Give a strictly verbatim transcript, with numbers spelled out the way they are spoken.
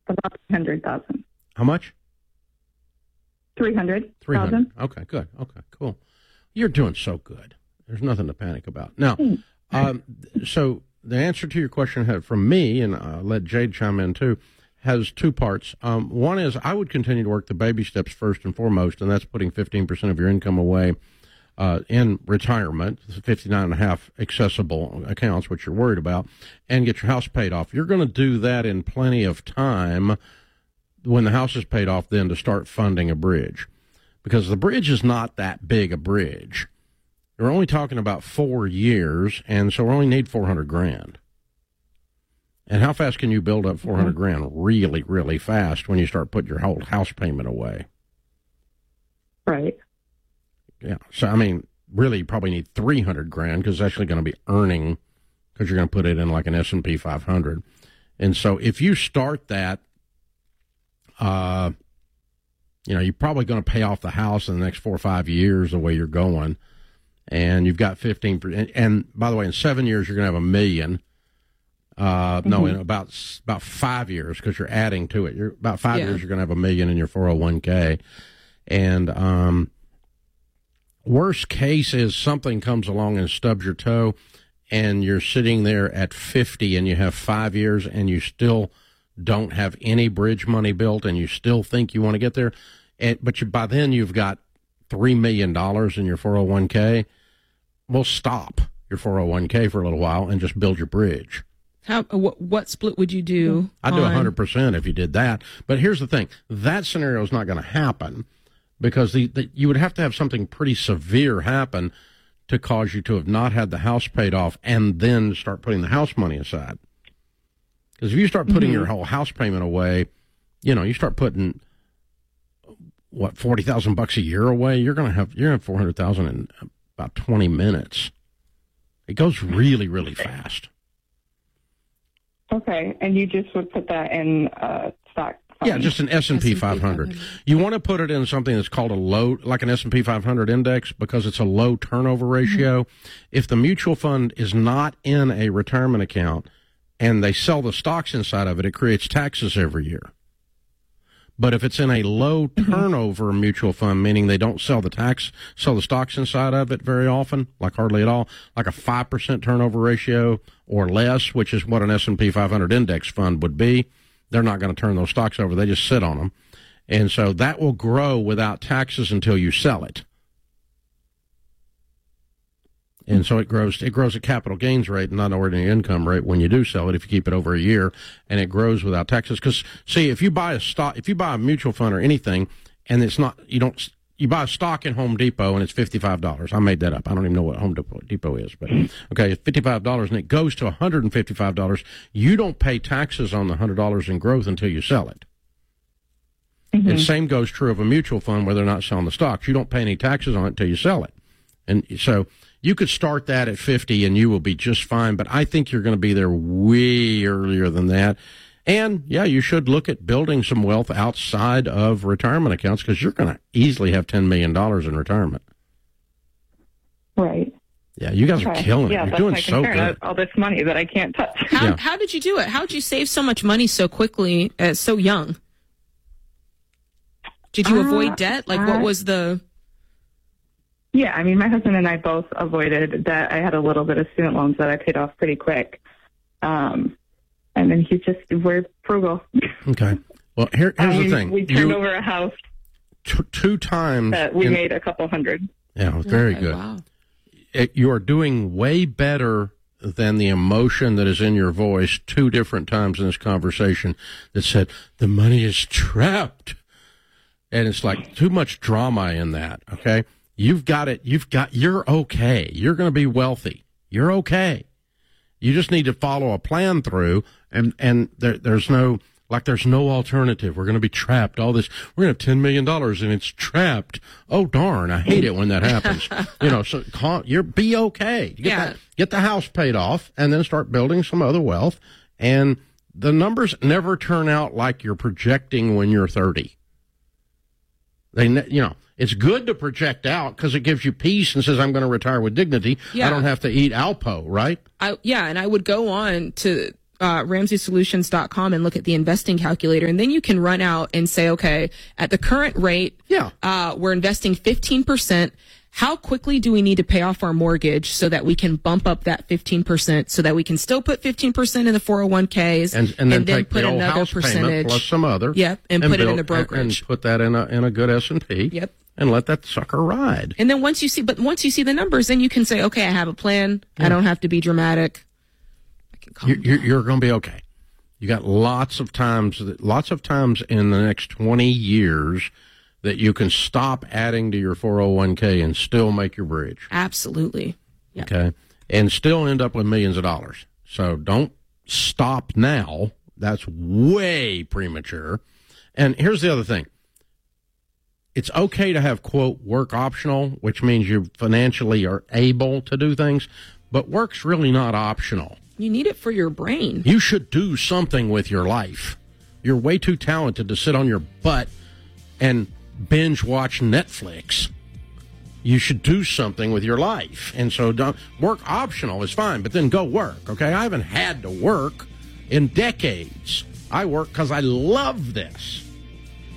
About three hundred thousand. How much? Three hundred Three hundred. thousand. Okay, good. Okay, cool. You're doing so good. There's nothing to panic about. Now, um, so the answer to your question had from me, and I'll let Jade chime in too, has two parts. Um, one is I would continue to work the baby steps first and foremost, and that's putting fifteen percent of your income away uh, in retirement, fifty-nine and a half accessible accounts, which you're worried about, and get your house paid off. You're going to do that in plenty of time when the house is paid off, then to start funding a bridge, because the bridge is not that big a bridge. We're only talking about four years, and so we only need four hundred grand. And how fast can you build up four hundred mm-hmm. grand? Really, really fast when you start putting your whole house payment away. Right. Yeah. So, I mean, really, you probably need three hundred grand because it's actually going to be earning because you're going to put it in like an S and P five hundred. And so if you start that, uh, you know, you're probably going to pay off the house in the next four or five years the way you're going. And you've got fifteen percent. And, and by the way, in seven years, you're going to have a million. Uh, mm-hmm. No, in about about five years, because you're adding to it. You're about five yeah. years, you're going to have a million in your four oh one k. And um, worst case is something comes along and stubs your toe, and you're sitting there at fifty, and you have five years, and you still don't have any bridge money built, and you still think you want to get there. And, but you, by then, you've got three million dollars in your four oh one k. Well, stop your four oh one k for a little while and just build your bridge. How what, what split would you do? I'd do one hundred percent if you did that. But here's the thing. That scenario is not going to happen because the, the, you would have to have something pretty severe happen to cause you to have not had the house paid off and then start putting the house money aside. Because if you start putting mm-hmm. your whole house payment away, you know, you start putting, what, forty thousand bucks a year away, you're going to have, you're going to have four hundred thousand in about twenty minutes. It goes really, really fast. Okay, and you just would put that in uh, stock? Yeah, just an S and P five hundred. You want to put it in something that's called a low, like an S and P five hundred index, because it's a low turnover ratio. Mm-hmm. If the mutual fund is not in a retirement account and they sell the stocks inside of it, it creates taxes every year. But if it's in a low turnover mm-hmm. mutual fund, meaning they don't sell the tax, sell the stocks inside of it very often, like hardly at all, like a five percent turnover ratio or less, which is what an S and P five hundred index fund would be, they're not going to turn those stocks over. They just sit on them. And so that will grow without taxes until you sell it. And so it grows, it grows at capital gains rate, not ordinary income rate when you do sell it, if you keep it over a year, and it grows without taxes. Because, see, if you buy a stock, if you buy a mutual fund or anything, and it's not, you don't, you buy a stock in Home Depot and it's fifty-five dollars. I made that up. I don't even know what Home Depot is, but okay, it's fifty-five dollars and it goes to one hundred fifty-five dollars. You don't pay taxes on the one hundred dollars in growth until you sell it. Mm-hmm. And same goes true of a mutual fund where they're not selling the stocks. You don't pay any taxes on it until you sell it. And so you could start that at fifty and you will be just fine, but I think you're going to be there way earlier than that. And, yeah, you should look at building some wealth outside of retirement accounts because you're going to easily have ten million dollars in retirement. Right. Yeah, you guys okay. are killing yeah, it. You're that's doing my so concern. good. All this money that I can't touch. How, yeah. how did you do it? How did you save so much money so quickly, uh, so young? Did you uh, avoid debt? Like, uh, what was the... Yeah, I mean, my husband and I both avoided debt. I had a little bit of student loans that I paid off pretty quick. Um, and then he just, we're frugal. Okay. Well, here, here's I mean, the thing. We turned you, over a house. T- two times. That we in, made a couple hundred. Yeah, very okay, good. Wow. It, you are doing way better than the emotion that is in your voice two different times in this conversation that said, the money is trapped. And it's like too much drama in that, okay? You've got it. You've got, you're okay. You're going to be wealthy. You're okay. You just need to follow a plan through, and, and there, there's no, like there's no alternative. We're going to be trapped. All this, we're going to have ten million dollars and it's trapped. Oh, darn. I hate it when that happens. You know, so call, you're, be okay. Get, yeah. that, get the house paid off and then start building some other wealth. And the numbers never turn out like you're projecting when you're thirty. They, you know, it's good to project out because it gives you peace and says, I'm going to retire with dignity. Yeah. I don't have to eat Alpo, right? I, yeah, and I would go on to uh, ramsey solutions dot com and look at the investing calculator, and then you can run out and say, okay, at the current rate, yeah, uh, we're investing fifteen percent. How quickly do we need to pay off our mortgage so that we can bump up that fifteen percent so that we can still put fifteen percent in the four oh one k's and, and then, and then take put the old another house percentage payment plus some other, yep, and, and put build, it in a brokerage, and, and put that in a in a good S and P, yep, and let that sucker ride. And then once you see, but once you see the numbers, then you can say, okay, I have a plan. Yeah. I don't have to be dramatic. I can calm you're you're, you're going to be okay. You got lots of times, lots of times in the next twenty years that you can stop adding to your four oh one k and still make your bridge. Absolutely. Yep. Okay. And still end up with millions of dollars. So don't stop now. That's way premature. And here's the other thing. It's okay to have, quote, work optional, which means you financially are able to do things, but work's really not optional. You need it for your brain. You should do something with your life. You're way too talented to sit on your butt and binge watch Netflix. You should do something with your life. And so don't, work optional is fine, but then go work, okay? I haven't had to work in decades. I work because I love this.